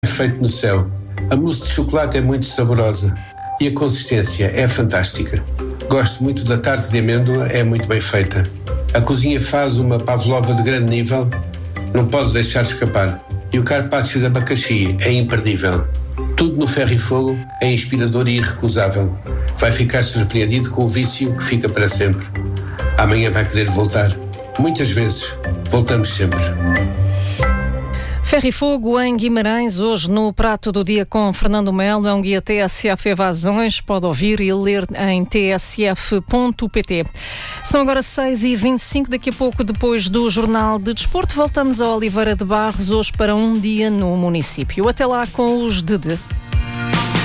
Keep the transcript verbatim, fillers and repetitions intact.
feito no céu. A mousse de chocolate é muito saborosa e a consistência é fantástica. Gosto muito da tarte de amêndoa, é muito bem feita. A cozinha faz uma pavlova de grande nível, não pode deixar escapar. E o carpaccio de abacaxi é imperdível. Tudo no ferro e fogo é inspirador e irrecusável. Vai ficar surpreendido com o vício que fica para sempre. Amanhã vai querer voltar. Muitas vezes. Voltamos sempre. Ferro e Fogo em Guimarães, hoje no Prato do Dia com Fernando Melo, é um guia T S F Evasões, pode ouvir e ler em t s f ponto p t. São agora seis e vinte e cinco, daqui a pouco, depois do Jornal de Desporto, voltamos a Oliveira de Barros, hoje para um dia no município. Até lá com os D D.